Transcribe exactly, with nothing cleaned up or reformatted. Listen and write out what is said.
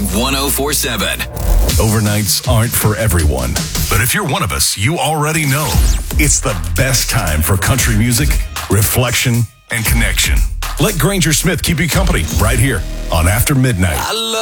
one oh four seven. Overnights aren't for everyone, but if you're one of us, you already know it's the best time for country music, reflection, and connection. Let Granger Smith keep you company right here on After Midnight.